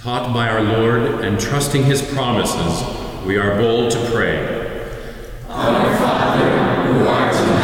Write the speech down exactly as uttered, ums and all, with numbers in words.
Taught by our Lord and trusting his promises, we are bold to pray. Our Father, who art in